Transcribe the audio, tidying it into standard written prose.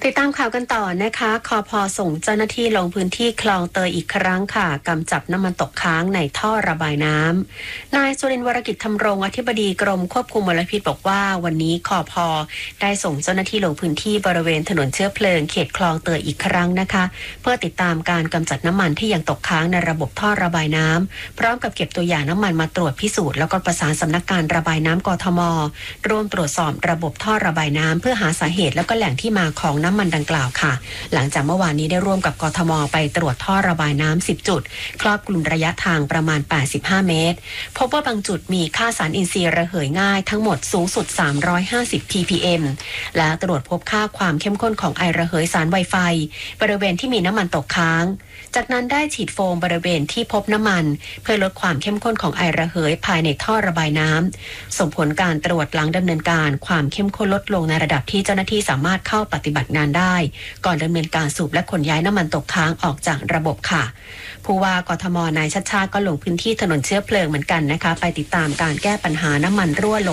ติดตามข่าวกันต่อนะคะคพ.ส่งเจ้าหน้าที่ลงพื้นที่คลองเตยอีกครั้งค่ะกำจัดน้ำมันตกค้างในท่อระบายน้ำนายสุรินทร์วรกิจธรรมรงค์อธิบดีกรมควบคุมมลพิษบอกว่าวันนี้คพ.ได้ส่งเจ้าหน้าที่ลงพื้นที่บริเวณถนนเชื้อเพลิงเขตคลองเตยอีกครั้งนะคะเพื่อติดตามการกำจัดน้ำมันที่ยังตกค้างในระบบท่อระบายน้ำพร้อมกับเก็บตัวอย่างน้ำมันมาตรวจพิสูจน์แล้วก็ประสานสำนักการระบายน้ำกทม.ร่วมตรวจสอบระบบท่อระบายน้ำเพื่อหาสาเหตุแล้วก็แหล่งที่มาของน้ำมันดังกล่าวค่ะหลังจากเมื่อวานนี้ได้ร่วมกับกทม.ไปตรวจท่อระบายน้ำ10 จุดครอบคลุมระยะทางประมาณ85 เมตรพบว่าบางจุดมีค่าสารอินทรีย์ระเหยง่ายทั้งหมดสูงสุด350 ppm และตรวจพบค่าความเข้มข้นของไอระเหยสารไวไฟบริเวณที่มีน้ำมันตกค้างจากนั้นได้ฉีดโฟมบริเวณที่พบน้ำมันเพื่อลดความเข้มข้นของไอระเหยภายในท่อระบายน้ำส่งผลการตรวจหลังดำเนินการความเข้มข้นลดลงในระดับที่เจ้าหน้าที่สามารถเข้าปฏิบัติงานได้ก่อนดำเนินการสูบและขนย้ายน้ำมันตกค้างออกจากระบบค่ะผู้ว่ากทม.นายชัชชาติก็ลงพื้นที่ถนนเชื้อเพลิงเหมือนกันนะคะไปติดตามการแก้ปัญหาน้ำมันรั่ว